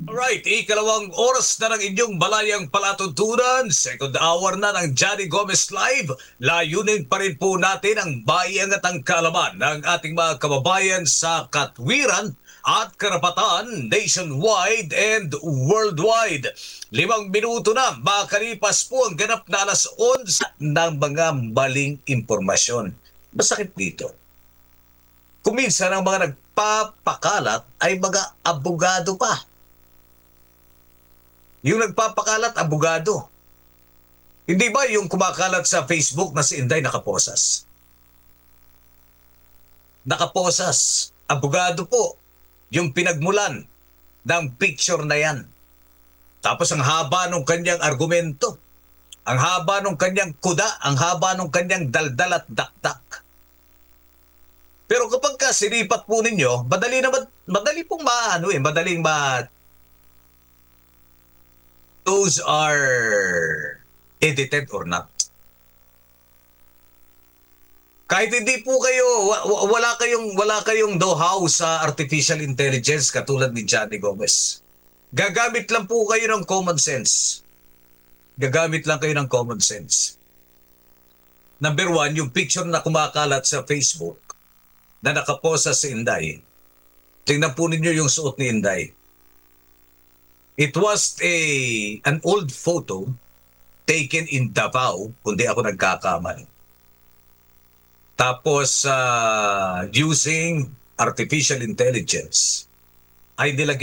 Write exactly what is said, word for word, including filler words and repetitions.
Alright, ikalawang oras na ng inyong balayang palatuntunan. Second hour na ng Johnny Gomez Live. Layunin pa rin po natin ang bayang at ang kaalaman ng ating mga kababayan sa katwiran at karapatan nationwide and worldwide. Limang minuto na, makalipas po ang ganap na alas onse ng mga maling impormasyon. Masakit dito. Kuminsan ang mga nagpapakalat ay mga abogado pa. Yung nagpapakalat, abogado. Hindi ba yung kumakalat sa Facebook na si Inday nakaposas? Nakaposas. Abogado po. Yung pinagmulan ng picture na yan. Tapos ang haba ng kanyang argumento. Ang haba ng kanyang kuda. Ang haba ng kanyang daldal at dakdak. Pero kapag ka sinipat po ninyo, madali naman, madali pong maano eh, madaling ma... those are edited or not. Kahit hindi po kayo, wala kayong, wala kayong know-how sa artificial intelligence katulad ni Johnny Gomez. Gagamit lang po kayo ng common sense. Gagamit lang kayo ng common sense. Number one, yung picture na kumakalat sa Facebook na nakaposa si Inday. Tingnan po ninyo yung suot ni Inday. It was a an old photo taken in Davao, kundi ako nagkakamali. Tapos uh, using artificial intelligence ay nilagyan